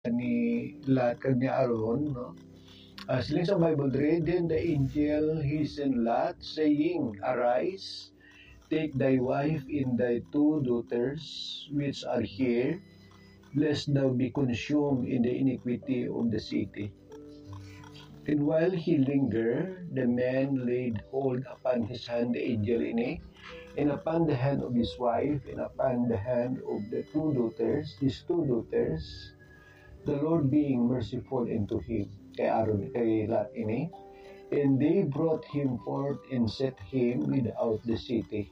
ni Lot kag ni Aaron, no? Siling sa Bible dre, then the angel hastened Lot, saying, Arise, take thy wife and thy two daughters, which are here, lest thou be consumed in the iniquity of the city. And while he lingered, the man laid hold upon his hand, the angel and upon the hand of his wife, and upon the hand of the two daughters, his two daughters, the Lord being merciful unto him, kay Aaron, kay Lot and they brought him forth and set him without the city.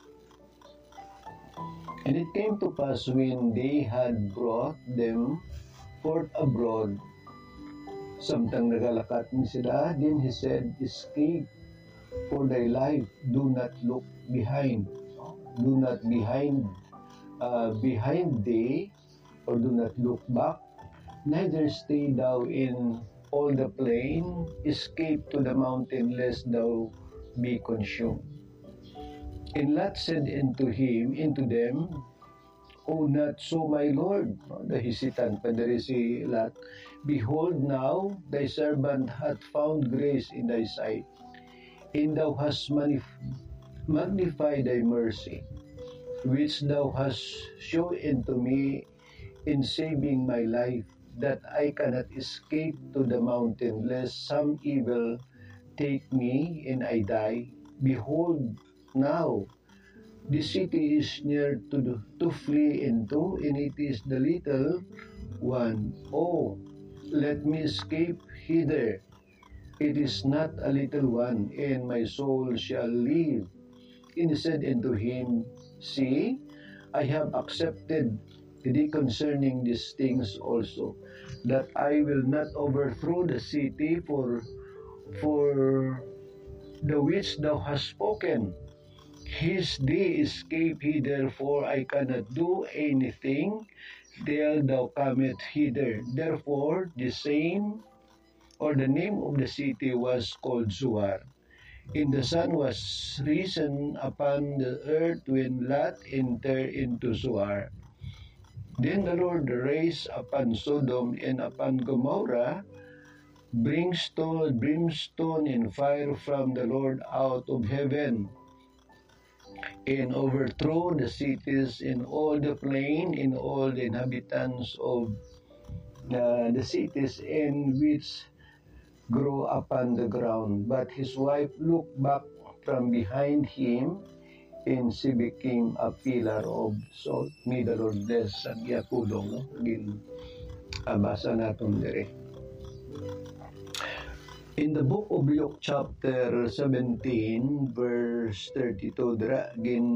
And it came to pass when they had brought them forth abroad, samtang nagalakat ni sila, then he said, Escape for thy life, do not look behind. Do not behind thee, or do not look back, neither stay thou in all the plain, escape to the mountain, lest thou be consumed. And Lot said unto them, O not so, my Lord. The hesitant pa diri si Lot. Behold now, thy servant hath found grace in thy sight, and thou hast magnified thy mercy, which thou hast shown unto me in saving my life, that I cannot escape to the mountain, lest some evil take me and I die. Behold, now the city is near to flee into, and it is the little one. Oh, let me escape hither. It is not a little one, and my soul shall live. And he said unto him, See, I have accepted thee concerning these things also, that I will not overthrow the city for the which thou hast spoken. His day escape hither, for I cannot do anything till thou comest hither. Therefore the name of the city was called Zoar. And the sun was risen upon the earth when Lot entered into Zoar. Then the Lord raised upon Sodom and upon Gomorrah brimstone and fire from the Lord out of heaven, and overthrew the cities in all the plain, and all the inhabitants of the cities in which grow upon the ground. But his wife looked back from behind him, and she became a pillar of salt. May the Lord bless ang iapulong, no? Basa natin dire. In the book of Luke chapter 17 verse 32, dira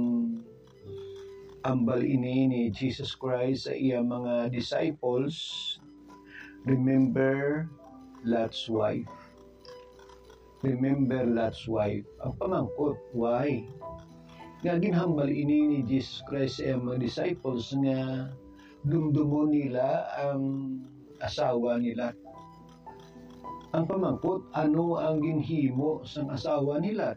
ambal ini ni Jesus Christ sa iya mga disciples, remember Lot's wife. Remember Lot's wife. Ang pamangkot, why? Nga ginhambal ini ni Jesus Christ sa mga disciples nga dumdumon nila ang asawa ni Lot. Ang pamangkot, ano ang ginhimo sang asawa ni Lot?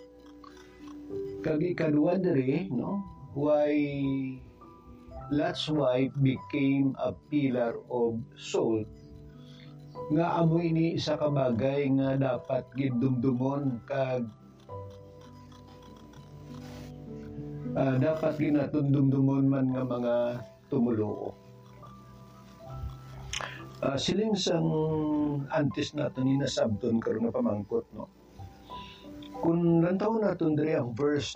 Kag ikaduwa diri, no? Why Lot's wife became a pillar of salt. Nga amo ini isa ka bagay nga dapat gidumdumon kag dapat ginatundumdumon man nga mga tumuluo. Siling sang antes nato ni nasabton karon nga pamangkot, no? Kung lantaw naton diri ang verse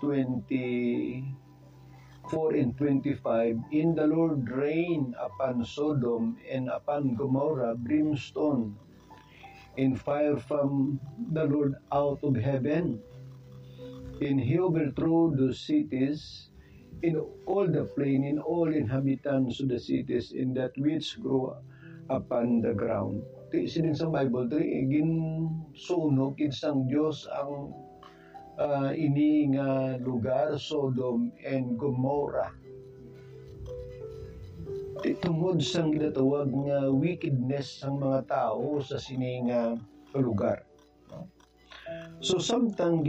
24 and 25, in the Lord rain upon Sodom and upon Gomorrah brimstone and fire from the Lord out of heaven, and he overthrew those cities in all the plain, in all inhabitants of the cities, in that which grow upon the ground. Sining sa Bible, ginsunog kinsang Dios ang ini nga lugar, Sodom and Gomorrah. Tungod sang ginatawag nga wickedness sang mga tao sa sining lugar. So samtang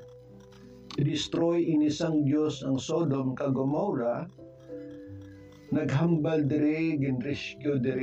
destroy ini sang Dios ang Sodom kag Gomorrah, naghambal diri, ginrescue diri